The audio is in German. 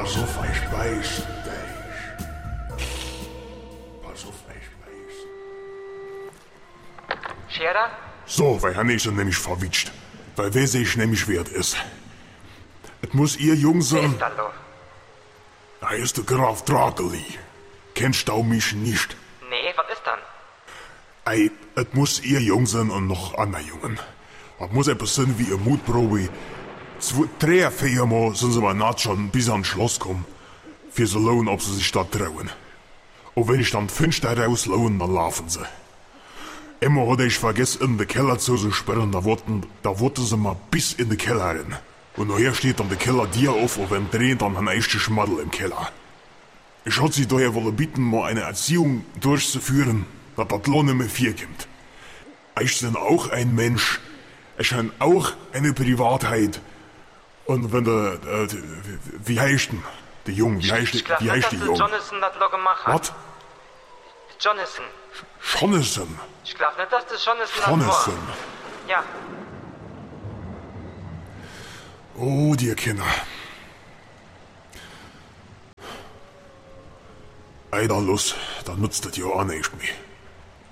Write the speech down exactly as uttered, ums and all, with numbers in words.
Pass auf, ich beiß dich. Pass auf, ich beiß. Scherer? So, weil Hanne ist er nämlich verwitscht. Weil wer sich nämlich wert ist. Es muss ihr Jung Wer sein. ist dann lo? Da ist der Graf Drakeli. Kennst du mich nicht? Nee, was ist dann? Ei, es muss ihr Jung sein und noch andere Jungen. Es muss etwas sein wie eine Mutprobe. Zwei, drei, vier Mal sind sie mal naht schon bis ans Schloss kommen. Für so lohnen, ob sie sich da trauen. Und wenn ich dann fünf da rauslohne, dann laufen sie. Immer hatte ich vergessen, in den Keller zu sperren, da wurden, da wurden sie mal bis in den Keller rein. Und nachher steht dann der Keller dir auf und wenn drehen dann ein echter Schmaddel im Keller. Ich hatte sie daher wollen bitten, mal eine Erziehung durchzuführen, dass das Lohn nicht mehr vier kommt. Ich bin auch ein Mensch. Ich habe auch eine Privatheit. Und wenn der, äh, wie heißt denn? Der Jung, wie heißt, Ich glaub wie nicht, heißt dass der der Jung? Jonathan das lo gemacht hat. Was? Jonathan. Jonathan. Ich glaub nicht, dass das Jonathan das war. Jonathan. Ja. Oh, die Kinder. Eider los, dann nutzt das ja auch nicht mehr.